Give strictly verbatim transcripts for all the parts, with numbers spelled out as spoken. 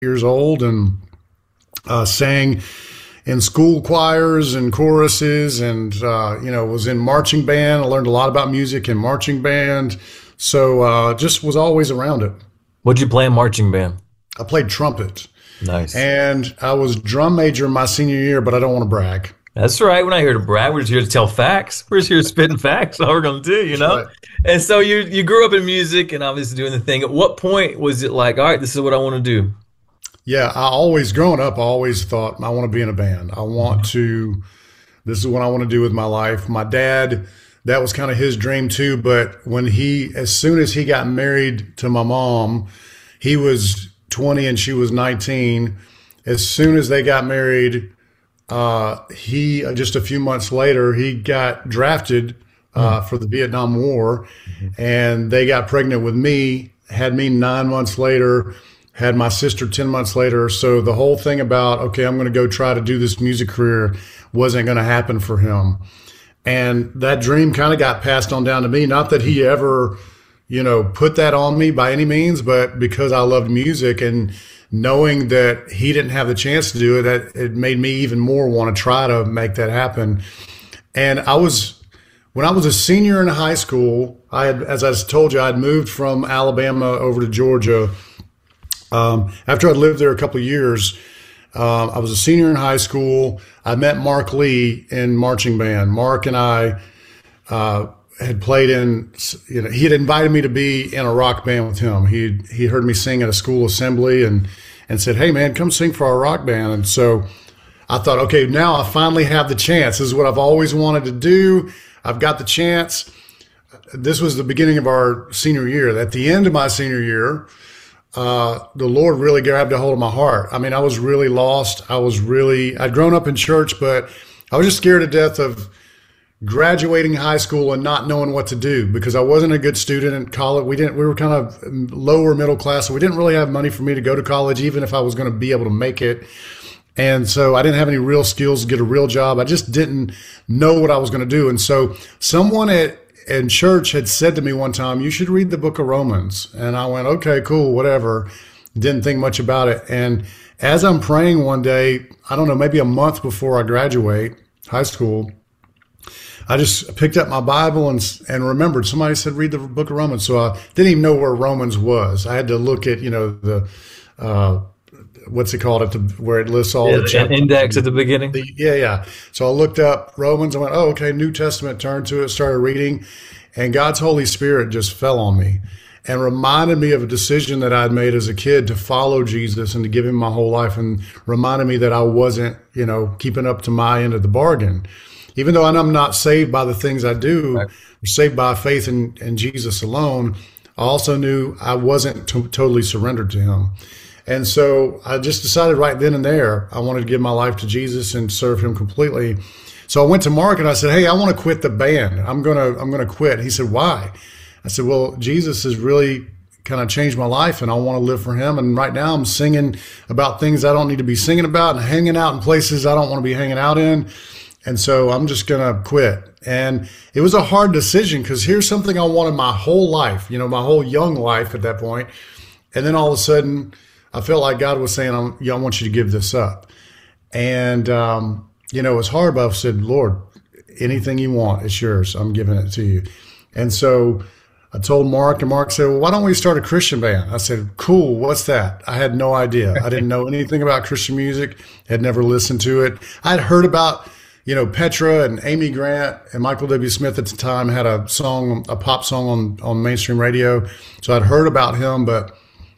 years old and uh, sang in school choirs and choruses, and uh, you know, was in marching band. I learned a lot about music in marching band, so uh, just was always around it. What'd you play in marching band? I played trumpet. Nice. And I was drum major my senior year, but I don't want to brag. That's right. We're not here to brag. We're just here to tell facts. We're just here spitting facts. All we're going to do, you know? Right. And so you you grew up in music and obviously doing the thing. At what point was it like, all right, this is what I want to do? Yeah, I always, growing up, I always thought I want to be in a band. I want to, this is what I want to do with my life. My dad, that was kind of his dream too. But when he, as soon as he got married to my mom, he was twenty and she was nineteen. As soon as they got married, uh, he, just a few months later, he got drafted uh, mm. for the Vietnam War, mm-hmm. and they got pregnant with me, had me nine months later, had my sister ten months later. So the whole thing about, okay, I'm going to go try to do this music career wasn't going to happen for him. And that dream kind of got passed on down to me. Not that he ever, you know, put that on me by any means, but because I loved music and knowing that he didn't have the chance to do it, that it made me even more want to try to make that happen. And I was, when I was a senior in high school, I had, as I told you, I'd moved from Alabama over to Georgia. Um, after I'd lived there a couple of years, uh, I was a senior in high school. I met Mark Lee in marching band. Mark and I, uh, had played in, you know, he had invited me to be in a rock band with him. He he heard me sing at a school assembly and and said, "Hey man, come sing for our rock band." And so I thought, okay, now I finally have the chance. This is what I've always wanted to do. I've got the chance. This was the beginning of our senior year. At the end of my senior year, uh, the Lord really grabbed a hold of my heart. I mean, I was really lost. I was really, I'd grown up in church, but I was just scared to death of graduating high school and not knowing what to do because I wasn't a good student in college. We didn't, we were kind of lower middle class. So we didn't really have money for me to go to college, even if I was going to be able to make it. And so I didn't have any real skills to get a real job. I just didn't know what I was going to do. And so someone at, in church had said to me one time, "You should read the book of Romans." And I went, okay, cool, whatever. Didn't think much about it. And as I'm praying one day, I don't know, maybe a month before I graduate high school, I just picked up my Bible and and remembered somebody said, read the book of Romans. So I didn't even know where Romans was. I had to look at, you know, the, uh, what's it called, at the, where it lists all yeah, the chapters. Index at the beginning. The, yeah, yeah. So I looked up Romans. I went, oh, okay, New Testament, turned to it, started reading. And God's Holy Spirit just fell on me and reminded me of a decision that I'd made as a kid to follow Jesus and to give him my whole life, and reminded me that I wasn't, you know, keeping up to my end of the bargain. Even though I'm not saved by the things I do, right. saved by faith in, in Jesus alone, I also knew I wasn't to- totally surrendered to him. And so I just decided right then and there, I wanted to give my life to Jesus and serve him completely. So I went to Mark and I said, "Hey, I want to quit the band. I'm going to, I'm going to quit." He said, "Why?" I said, "Well, Jesus has really kind of changed my life and I want to live for him. And right now I'm singing about things I don't need to be singing about and hanging out in places I don't want to be hanging out in. And so I'm just going to quit." And it was a hard decision because here's something I wanted my whole life, you know, my whole young life at that point. And then all of a sudden I felt like God was saying, I'm, I want you to give this up. And, um, you know, it was hard, but I said, "Lord, anything you want, it's yours. I'm giving it to you." And so I told Mark, and Mark said, "Well, why don't we start a Christian band?" I said, "Cool. What's that?" I had no idea. I didn't know anything about Christian music, had never listened to it. I'd heard about, you know, Petra and Amy Grant and Michael W. Smith at the time had a song, a pop song on, on mainstream radio. So I'd heard about him, but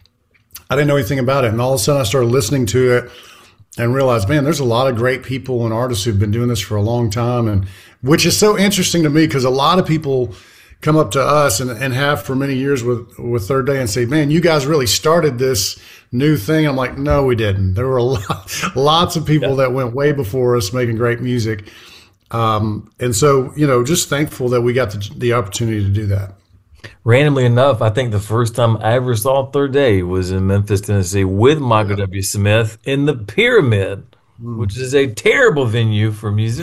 I didn't know anything about it. And all of a sudden I started listening to it and realized, man, there's a lot of great people and artists who've been doing this for a long time. And which is so interesting to me because a lot of people come up to us and, and have for many years with, with Third Day and say, "Man, you guys really started this new thing." I'm like, "No, we didn't. There were a lot, lots of people yeah. that went way before us making great music." Um, and so, you know, just thankful that we got the, the opportunity to do that. Randomly enough, I think the first time I ever saw Third Day was in Memphis, Tennessee with Michael yeah. W. Smith in the Pyramid, mm. which is a terrible venue for music.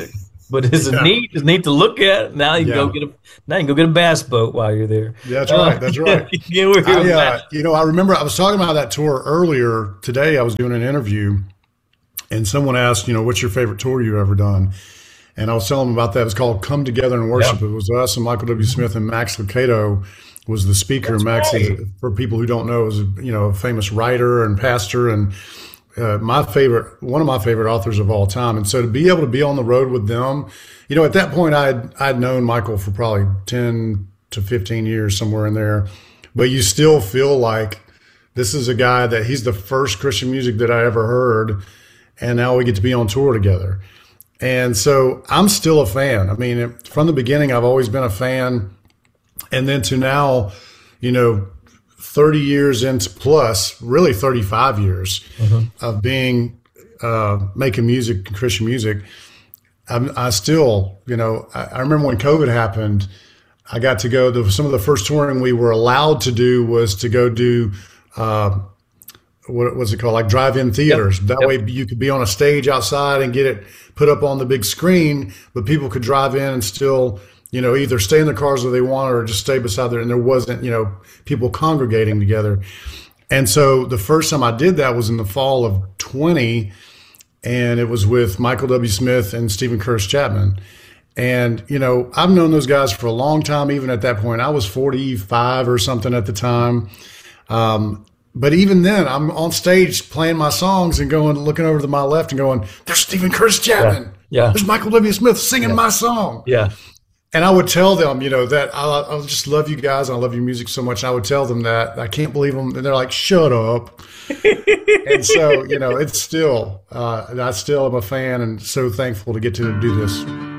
but it's Yeah. neat. It's neat to look at. Now you can Yeah. go get a now you can go get a bass boat while you're there. That's right. That's right. Yeah, we're I, uh, you know, I remember I was talking about that tour earlier today. I was doing an interview, and someone asked, you know, what's your favorite tour you've ever done? And I was telling them about that. It was called Come Together and Worship. Yeah. It was us and Michael W. Smith, and Max Lucado was the speaker. That's Max, right. is, for people who don't know, is a, you know, a famous writer and pastor, and uh, my favorite, one of my favorite authors of all time. And so to be able to be on the road with them, you know, at that point I'd I'd known Michael for probably ten to fifteen years, somewhere in there, but you still feel like this is a guy that he's the first Christian music that I ever heard, and now we get to be on tour together. And so I'm still a fan. I mean, from the beginning, I've always been a fan. And then to now, you know, thirty years into plus, really thirty-five years mm-hmm. of being, uh, making music, Christian music. I'm, I still, you know, I, I remember when COVID happened, I got to go to some of the first touring we were allowed to do was to go do, uh, what was it called? Like drive-in theaters. Yep. That yep. way you could be on a stage outside and get it put up on the big screen, but people could drive in and still, you know, either stay in their cars if they wanted or just stay beside there. And there wasn't, you know, people congregating together. And so the first time I did that was in the fall of twenty, and it was with Michael W. Smith and Stephen Curtis Chapman. And, you know, I've known those guys for a long time. Even at that point, I was forty-five or something at the time. Um, But even then, I'm on stage playing my songs and going, looking over to my left and going, there's Stephen Curtis Chapman. Yeah. yeah. There's Michael W. Smith singing yeah. my song. Yeah. And I would tell them, you know, that I, I just love you guys. And I love your music so much. And I would tell them that. I can't believe them. And they're like, shut up. And so, you know, it's still, uh, I still am a fan and so thankful to get to do this.